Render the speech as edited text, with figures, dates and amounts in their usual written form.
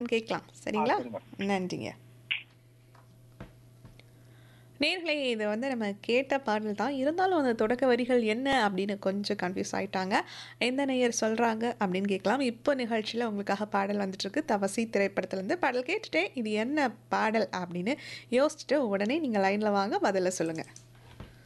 கேட்கலாம். சரிங்களா? சரி மேடம். நன்றிங்க. நேர்களே இது வந்து நம்ம கேட்ட பாடல் தான். இருந்தாலும் அந்த தொடக்க வரிகள் என்ன அப்படின்னு கொஞ்சம் கன்ஃப்யூஸ் ஆயிட்டாங்க. எந்த நேயர் சொல்றாங்க அப்படின்னு கேட்கலாம். இப்போ நிகழ்ச்சியில உங்களுக்காக பாடல் வந்துட்டுருக்கு. தவசி திரைப்படத்துலேருந்து பாடல் கேட்டுட்டே இது என்ன பாடல் அப்படின்னு யோசிச்சுட்டு உடனே நீங்க லைன்ல வாங்க பதில சொல்லுங்க.